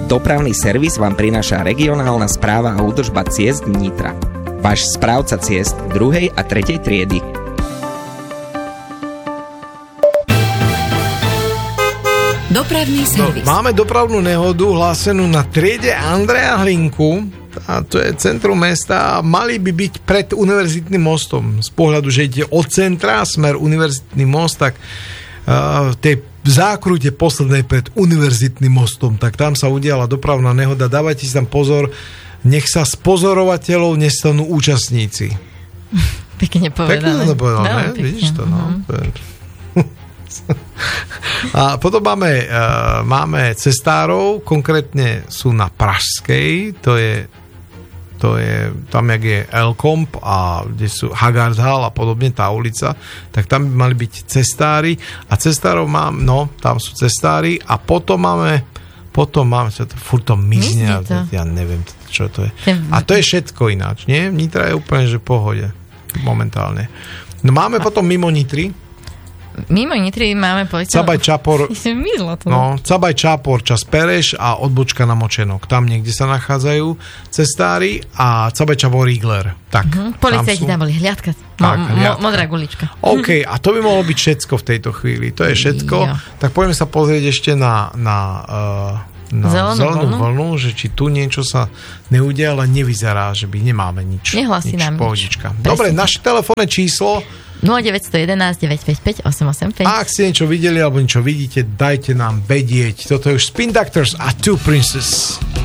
Dopravný servis vám prináša regionálna správa a údržba ciest Nitra. Váš správca ciest 2. a 3. triedy. Dopravný servis. Máme dopravnú nehodu hlásenú na triede Andreja Hlinku. A to je centrum mesta. Mali by byť pred univerzitným mostom. Z pohľadu, že ide od centra smer univerzitný most, tak tej zákrute poslednej pred univerzitným mostom, tak tam sa udiala dopravná nehoda. Dávajte si tam pozor, nech sa z pozorovateľov nestanú účastníci. Pekne povedané. Pekne to povedal, ne? Vidíš to, no. A potom máme cestárov, konkrétne sú na Pražskej, to je tam, jak je Elkomp a kde sú Hagardhal a podobne, tá ulica, tak tam by mali byť cestári a cestárov tam sú cestári a potom máme čo to, furt to mizne, ja neviem, čo to je. A to je všetko ináč, nie? Nitra je úplne, že v pohode, momentálne. No máme potom mimo Nitry. Mimo Nitry máme Cabaj Čapor, Cabaj Čapor, čas Pereš a odbočka na Močenok. Tam niekde sa nachádzajú cestári a Cabaj Čapor Rigler. Tak. Policajti tam boli, hliadka. Modrá gulička. OK, a to by mohlo byť všetko v tejto chvíli. To je všetko. Tak poďme sa pozrieť ešte na zelenú vlnu, že či tu niečo sa neudia, ale nevyzerá, že by nemáme nič. Nehlasí nám nič. Dobre, naše telefónne číslo 0911 955 885. A ak ste niečo videli alebo niečo vidíte, dajte nám vedieť. Toto je už Spin Doctors a Two Princess.